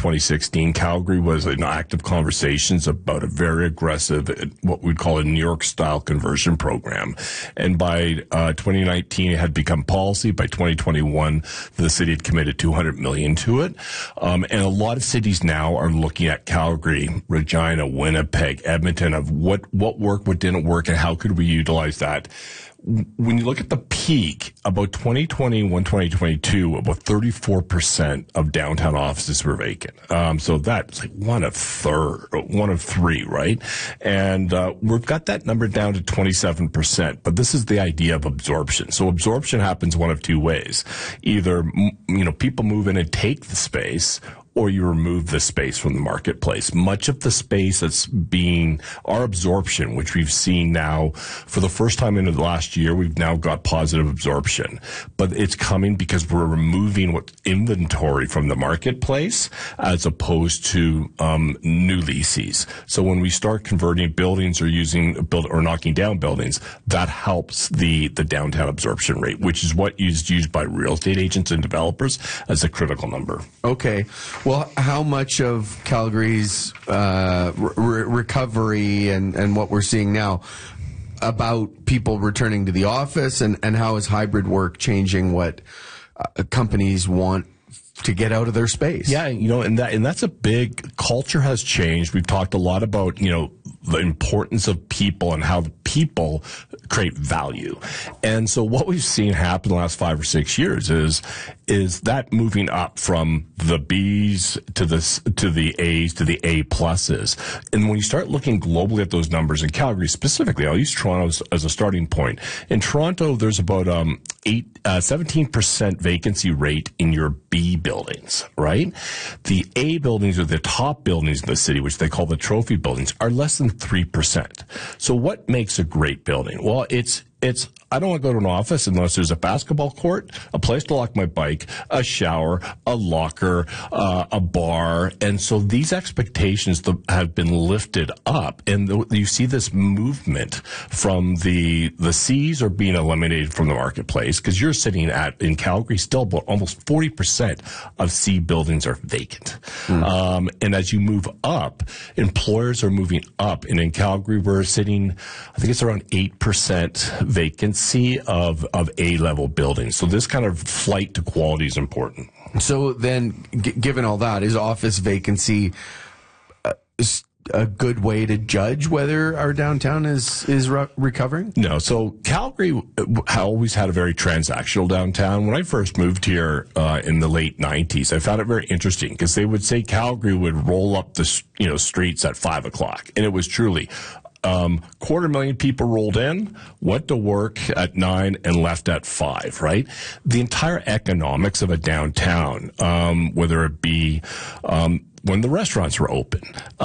2016, Calgary was in active conversations about a very aggressive, what we'd call a New York-style conversion program. And by 2019, it had become policy. By 2021, the city had committed $200 million to it. And a lot of cities now are looking at Calgary, Regina, Winnipeg, Edmonton, of what worked, what didn't work, and how could we utilize that. When you look at the peak, about 2021, 2022, about 34% of downtown offices were vacant. So that's like one of three, right? And we've got that number down to 27%. But this is the idea of absorption. So absorption happens one of two ways. Either, people move in and take the space, or you remove the space from the marketplace. Much of the space that's our absorption, which we've seen now for the first time in the last year, we've now got positive absorption. But it's coming because we're removing what inventory from the marketplace as opposed to new leases. So when we start converting buildings or knocking down buildings, that helps the downtown absorption rate, which is what is used by real estate agents and developers as a critical number. Okay. Well, how much of Calgary's recovery and what we're seeing now about people returning to the office, and how is hybrid work changing what companies want to get out of their space? Yeah, and that's a big culture has changed. We've talked a lot about, the importance of people and how the people create value. And so what we've seen happen the last 5 or 6 years is that moving up from the B's to the A's to the A pluses. And when you start looking globally at those numbers in Calgary specifically, I'll use Toronto as a starting point. In Toronto, there's about 17% vacancy rate in your B buildings, right? The A buildings, or the top buildings in the city, which they call the trophy buildings, are less than 3%. So what makes a great building? Well, it's I don't want to go to an office unless there's a basketball court, a place to lock my bike, a shower, a locker, a bar. And so these expectations have been lifted up. And you see this movement from the C's are being eliminated from the marketplace, because you're sitting in Calgary, still about almost 40% of C buildings are vacant. And as you move up, employers are moving up. And in Calgary, we're sitting, I think it's around 8% vacancy of A-level buildings. So this kind of flight to quality is important. So then, given all that, is office vacancy a good way to judge whether our downtown is recovering? No. So Calgary always had a very transactional downtown. When I first moved here in the late 90s, I found it very interesting because they would say Calgary would roll up the streets at 5 o'clock, and it was truly 250,000 people rolled in, went to work at 9 and left at 5, right? The entire economics of a downtown, whether it be when the restaurants were open,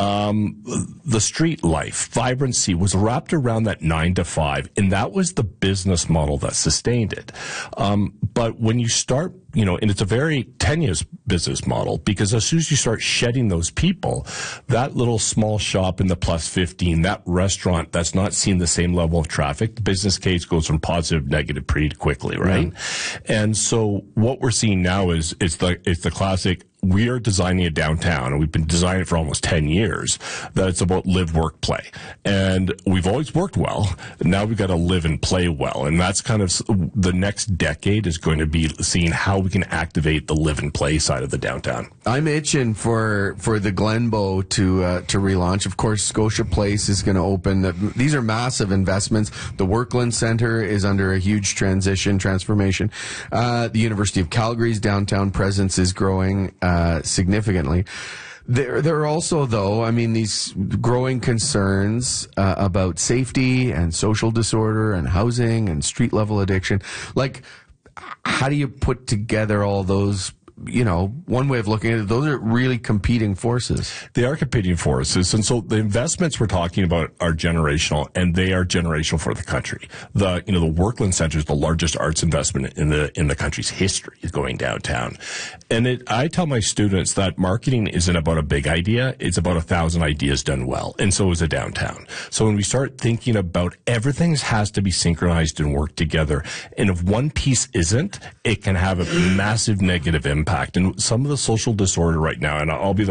the street life, vibrancy was wrapped around that 9 to 5, and that was the business model that sustained it. But when you start, and it's a very tenuous business model, because as soon as you start shedding those people, that little small shop in the plus 15, that restaurant that's not seeing the same level of traffic, the business case goes from positive to negative pretty quickly, right? Yeah. And so what we're seeing now is it's the classic, we are designing a downtown, and we've been designing it for almost 10 years, that it's about live, work, play. And we've always worked well. Now we've got to live and play well. And that's kind of the next decade is going to be seeing how we can activate the live and play side of the downtown. I'm itching for the Glenbow to relaunch. Of course, Scotia Place is going to open. These are massive investments. The Workland Center is under a huge transformation. The University of Calgary's downtown presence is growing significantly. There are also, though, these growing concerns about safety and social disorder and housing and street level addiction. Like, how do you put together all those? One way of looking at it, those are really competing forces. They are competing forces. And so the investments we're talking about are generational, and they are generational for the country. The Workland Center is the largest arts investment in the country's history, is going downtown. And I tell my students that marketing isn't about a big idea. It's about 1,000 ideas done well. And so is a downtown. So when we start thinking about everything has to be synchronized and work together, and if one piece isn't, it can have a massive negative impact. And some of the social disorder right now, and I'll be the